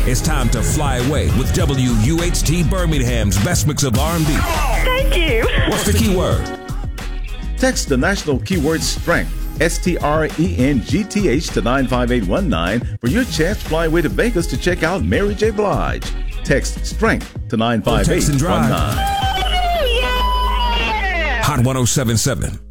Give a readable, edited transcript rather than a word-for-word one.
It's time to fly away with WUHT Birmingham's best mix of R&B. Thank you. What's the keyword? Text the national keyword STRENGTH, STRENGTH to 95819 for your chance to fly away to Vegas to check out Mary J. Blige. Text STRENGTH to 95819. Hot 1077.